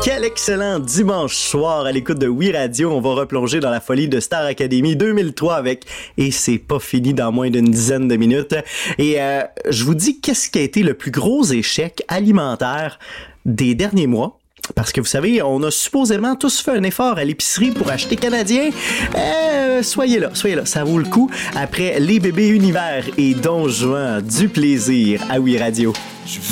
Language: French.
Quel excellent dimanche soir à l'écoute de Oui Radio. On va replonger dans la folie de Star Academy 2003 avec Et c'est pas fini dans moins d'une dizaine de minutes. Et je vous dis qu'est-ce qui a été le plus gros échec alimentaire des derniers mois. Parce que vous savez, on a supposément tous fait un effort à l'épicerie pour acheter canadien. Soyez là, ça vaut le coup. Après Les Bébés Univers et Don Juan, du plaisir à Oui Radio.